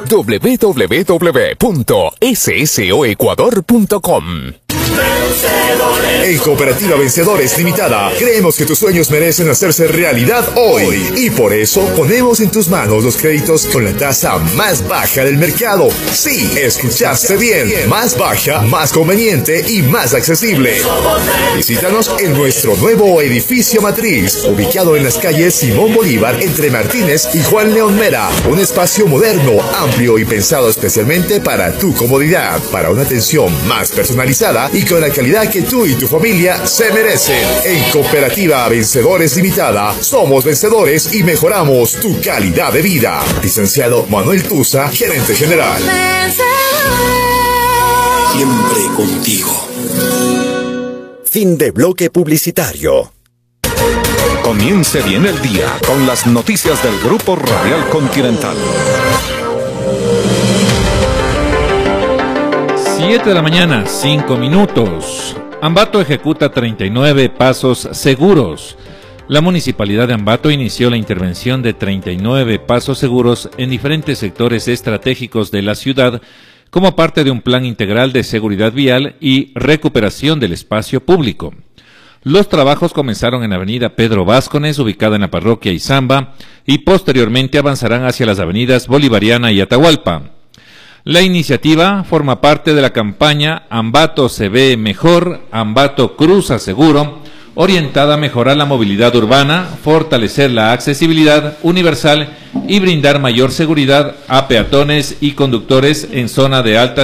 www.ssoecuador.com. En Cooperativa Vencedores Limitada, creemos que tus sueños merecen hacerse realidad hoy. Y por eso ponemos en tus manos los créditos con la tasa más baja del mercado. Sí, escuchaste bien. Más baja, más conveniente y más accesible. Visítanos en nuestro nuevo edificio matriz, ubicado en las calles Simón Bolívar, entre Martínez y Juan León Mera. Un espacio moderno, amplio y pensado especialmente para tu comodidad, para una atención más personalizada y con la calidad que tú y tu familia se merecen. En Cooperativa Vencedores Limitada, somos vencedores y mejoramos tu calidad de vida. Licenciado Manuel Tusa, gerente general. Siempre contigo. Fin de bloque publicitario. Comience bien el día con las noticias del Grupo Radial Continental. 7 de la mañana, 5 minutos. Ambato ejecuta 39 pasos seguros. La Municipalidad de Ambato inició la intervención de 39 pasos seguros en diferentes sectores estratégicos de la ciudad como parte de un plan integral de seguridad vial y recuperación del espacio público. Los trabajos comenzaron en Avenida Pedro Vázquez, ubicada en la parroquia Izamba, y posteriormente avanzarán hacia las avenidas Bolivariana y Atahualpa. La iniciativa forma parte de la campaña Ambato se ve mejor, Ambato cruza seguro, orientada a mejorar la movilidad urbana, fortalecer la accesibilidad universal y brindar mayor seguridad a peatones y conductores en zona de alta